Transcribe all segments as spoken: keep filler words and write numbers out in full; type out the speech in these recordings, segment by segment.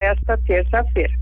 nesta terça-feira.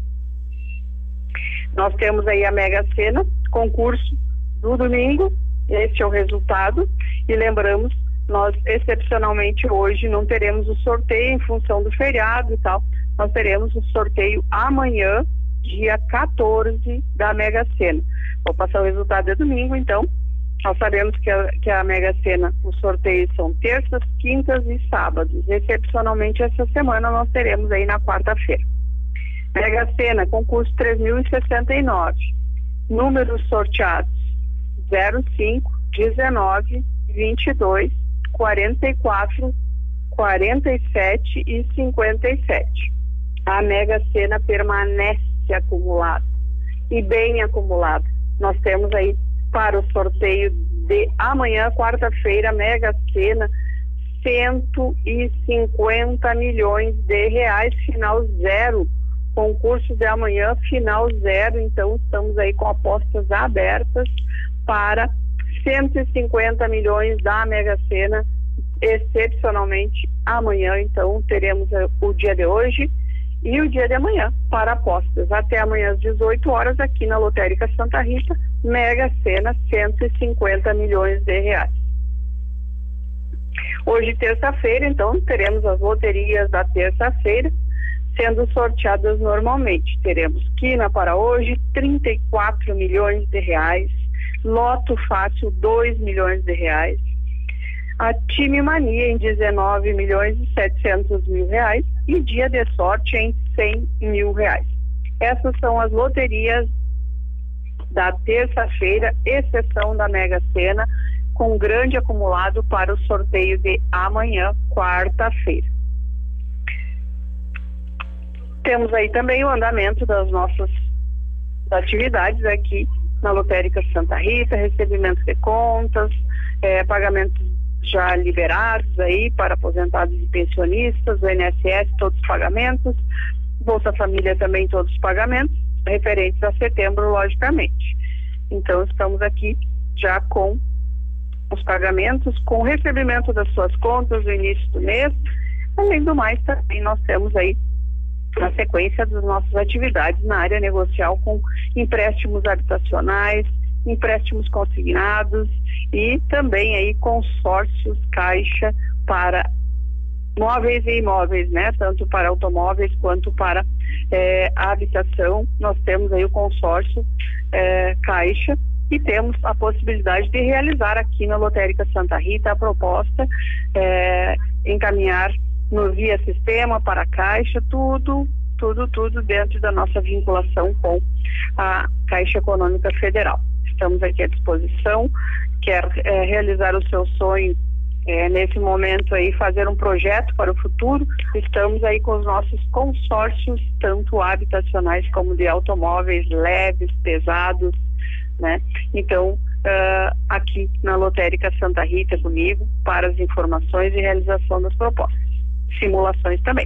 Nós temos aí a Mega Sena, concurso do domingo, este é o resultado, e lembramos, nós excepcionalmente hoje não teremos o sorteio em função do feriado e tal, nós teremos o sorteio amanhã, dia quatorze, da Mega Sena. Vou passar o resultado de domingo, então. Nós sabemos que a, que a Mega Sena, os sorteios são terças, quintas e sábados. Excepcionalmente essa semana nós teremos aí na quarta-feira. Mega Sena, concurso três mil e sessenta e nove. Números sorteados: zero cinco, dezenove, vinte e dois, quarenta e quatro, quarenta e sete e cinquenta e sete. A Mega Sena permanece acumulada e bem acumulada. Nós temos aí para o sorteio de amanhã, quarta-feira, Mega Sena, cento e cinquenta milhões de reais, final zero. Concurso de amanhã, final zero. Então estamos aí com apostas abertas para cento e cinquenta milhões da Mega Sena, excepcionalmente amanhã. Então teremos o dia de hoje e o dia de amanhã para apostas. Até amanhã às dezoito horas aqui na Lotérica Santa Rita, Mega Sena, cento e cinquenta milhões de reais. Hoje, terça-feira, então, teremos as loterias da terça-feira sendo sorteadas normalmente. Teremos quina para hoje, trinta e quatro milhões de reais, loto fácil, dois milhões de reais, a Time Mania em dezenove milhões e setecentos mil reais e dia de sorte em cem mil reais. Essas são as loterias da terça-feira, exceção da Mega Sena, com grande acumulado para o sorteio de amanhã, quarta-feira. Temos aí também o andamento das nossas atividades aqui na Lotérica Santa Rita, recebimento de contas, eh, pagamentos já liberados aí para aposentados e pensionistas, o I N S S, todos os pagamentos, Bolsa Família também todos os pagamentos, referentes a setembro, logicamente. Então, estamos aqui já com os pagamentos, com o recebimento das suas contas no início do mês. Além do mais, também nós temos aí a sequência das nossas atividades na área negocial com empréstimos habitacionais, empréstimos consignados e também aí consórcios caixa para móveis e imóveis, né? Tanto para automóveis quanto para eh, a habitação. Nós temos aí o consórcio eh, caixa e temos a possibilidade de realizar aqui na Lotérica Santa Rita a proposta, eh, encaminhar no via sistema para a caixa, tudo, tudo, tudo dentro da nossa vinculação com a Caixa Econômica Federal. Estamos aqui à disposição. Quer é, realizar o seu sonho é, nesse momento aí, fazer um projeto para o futuro, estamos aí com os nossos consórcios, tanto habitacionais como de automóveis leves, pesados, né? Então, uh, aqui na Lotérica Santa Rita comigo, para as informações e realização das propostas. Simulações também.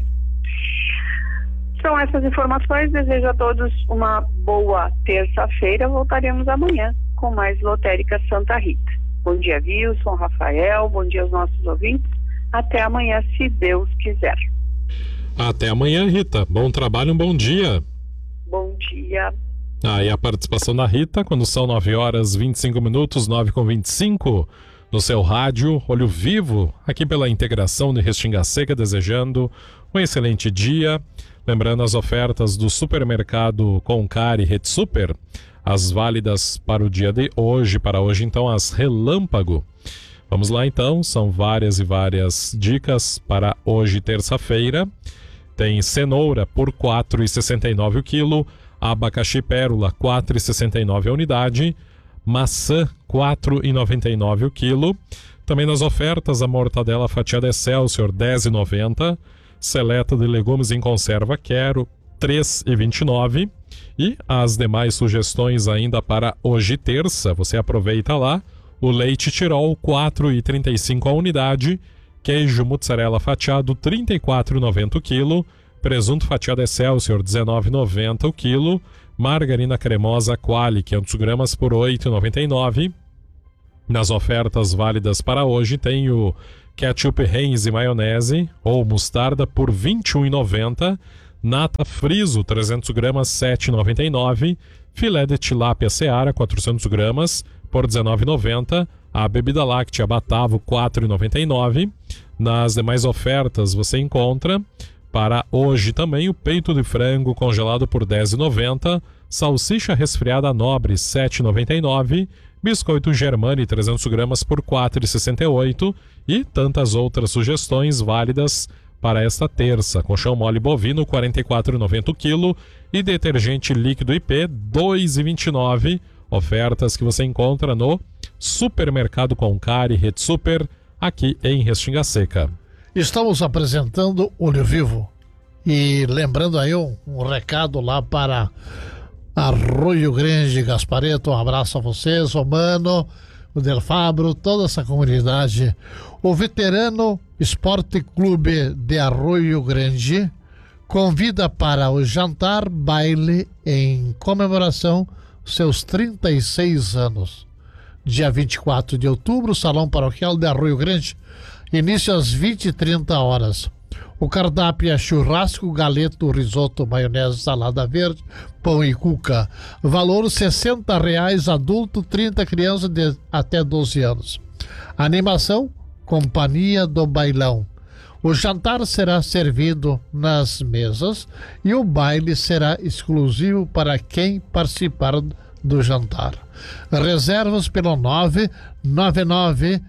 São essas informações. Desejo a todos uma boa terça-feira. Voltaremos amanhã com mais Lotérica Santa Rita. Bom dia, Wilson, Rafael, bom dia aos nossos ouvintes. Até amanhã, se Deus quiser. Até amanhã, Rita. Bom trabalho, um bom dia. Bom dia. Ah, e a participação da Rita, quando são nove horas e vinte e cinco minutos, nove com vinte e cinco, no seu rádio, Olho Vivo, aqui pela integração de Restinga Seca, desejando um excelente dia. Lembrando as ofertas do supermercado Concar e Rede Super, as válidas para o dia de hoje, para hoje então as Relâmpago. Vamos lá então, são várias e várias dicas para hoje, terça-feira. Tem cenoura por quatro reais e sessenta e nove centavos o quilo, abacaxi pérola quatro reais e sessenta e nove centavos a unidade, maçã quatro reais e noventa e nove centavos o quilo. Também nas ofertas a mortadela fatiada Excelsior dez reais e noventa centavos, seleta de legumes em conserva Quero três reais e vinte e nove centavos. E as demais sugestões ainda para hoje terça, você aproveita lá, o leite Tirol quatro reais e trinta e cinco centavos a unidade, queijo mozzarella fatiado trinta e quatro reais e noventa centavos o quilo, presunto fatiado Excelsior dezenove reais e noventa centavos o quilo, margarina cremosa Qualy quinhentos gramas por oito reais e noventa e nove centavos. Nas ofertas válidas para hoje tem o ketchup Heinz e maionese ou mostarda por vinte e um reais e noventa centavos, Nata Friso, trezentos gramas, sete reais e noventa e nove centavos. Filé de tilápia Seara, quatrocentos gramas, por dezenove reais e noventa centavos. A bebida láctea Batavo, quatro reais e noventa e nove centavos. Nas demais ofertas você encontra, para hoje também, o peito de frango congelado por dez reais e noventa centavos. Salsicha resfriada Nobre, sete reais e noventa e nove centavos. Biscoito Germani, trezentos gramas, por quatro reais e sessenta e oito centavos. E tantas outras sugestões válidas para esta terça. Colchão mole bovino, quarenta e quatro reais e noventa centavos o quilo. E detergente líquido I P, dois reais e vinte e nove centavos. Ofertas que você encontra no Supermercado Concari, Rede Super, aqui em Restinga Seca. Estamos apresentando Olho Vivo. E lembrando aí um, um recado lá para Arroio Grande, Gaspareto. Um abraço a vocês, o Mano, o Del Fabro, toda essa comunidade. O Veterano Esporte Clube de Arroio Grande convida para o jantar baile em comemoração seus trinta e seis anos. Dia vinte e quatro de outubro, Salão Paroquial de Arroio Grande, início às vinte e trinta horas. O cardápio é churrasco, galeto, risoto, maionese, salada verde, pão e cuca. Valor sessenta reais adulto, trinta crianças de até doze anos. Animação, Companhia do Bailão. O jantar será servido nas mesas e o baile será exclusivo para quem participar do jantar. Reservas pelo nove nove nove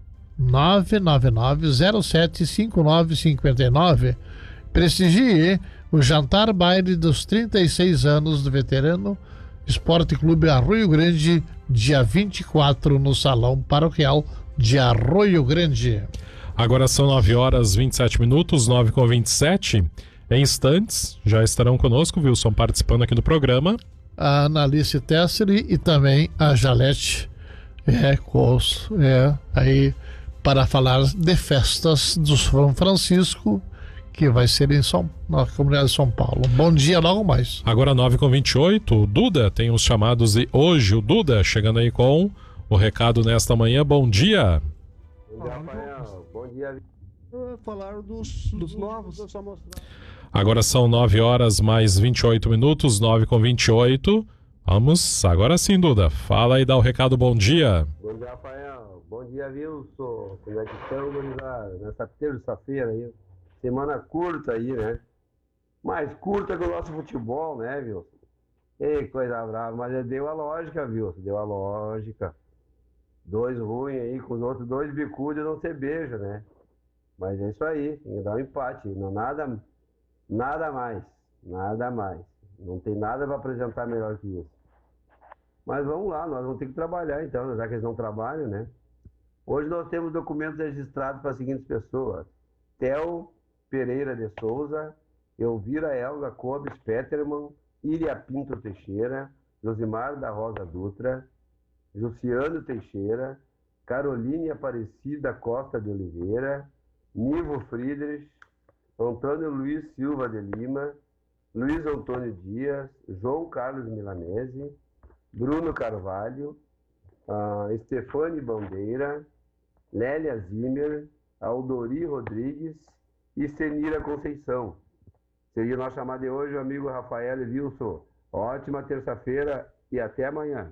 nove nove nove zero sete cinco nove cinco nove. Prestigie o jantar baile dos trinta e seis anos do Veterano Esporte Clube Arroio Grande, dia vinte e quatro, no Salão Paroquial de Arroio Grande. Agora são nove horas e vinte e sete minutos, nove com vinte e sete. Em instantes, já estarão conosco, Wilson, participando aqui do programa. A Analice Tesseri e também a Jalete é, Cos, é, aí para falar de festas do São Francisco, que vai ser em São, na comunidade de São Paulo. Bom dia, logo mais. Agora nove com vinte e oito, o Duda tem os chamados de hoje. O Duda chegando aí com o recado nesta manhã. Bom dia. Bom dia, Rafael. Bom dia. Falar dos, dos novos, eu só mostrar. Agora são nove horas mais vinte e oito minutos, nove com vinte e oito. Vamos, agora sim, Duda. Fala e dá o recado, bom dia. Bom dia, Rafael. Bom dia, Wilson. Como é que estamos nessa terça-feira aí? Semana curta aí, né? Mais curta que o nosso futebol, né, Wilson? Ei, coisa brava. Mas deu a lógica, Wilson. Deu a lógica. Dois ruins aí, com os outros dois bicudos não se beija, né? Mas é isso aí, tem que dar um empate. Não, nada, nada mais, nada mais. Não tem nada para apresentar melhor que isso. Mas vamos lá, nós vamos ter que trabalhar então, já que eles não trabalham, né? Hoje nós temos documentos registrados para as seguintes pessoas: Theo Pereira de Souza, Elvira Elga Cobes Peterman, Iria Pinto Teixeira, Josimar da Rosa Dutra, Luciano Teixeira, Caroline Aparecida Costa de Oliveira, Nivo Friedrich, Antônio Luiz Silva de Lima, Luiz Antônio Dias, João Carlos Milanese, Bruno Carvalho, uh, Stefane Bandeira, Lélia Zimmer, Aldori Rodrigues e Senira Conceição. Seria o nosso chamado de hoje, o amigo Rafael e Wilson. Ótima terça-feira e até amanhã.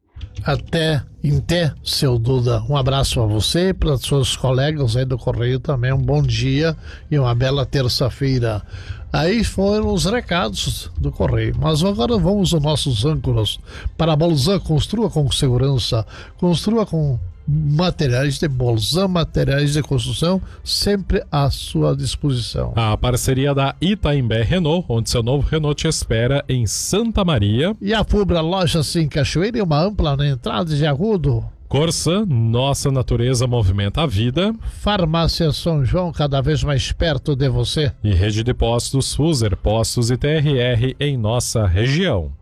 Até, até, seu Duda. Um abraço a você e para os seus colegas aí do Correio também. Um bom dia e uma bela terça-feira. Aí foram os recados do Correio. Mas agora vamos aos nossos âncoras. Para a Bolzan, construa com segurança, construa com materiais de Bolzan, materiais de construção, sempre à sua disposição. A parceria da Itaimbé Renault, onde seu novo Renault te espera em Santa Maria. E a Fubra Loja Sim Cachoeira e uma ampla na entrada de Agudo. Corsa, nossa natureza movimenta a vida. Farmácia São João, cada vez mais perto de você. E rede de postos Fuser, postos e T R R em nossa região.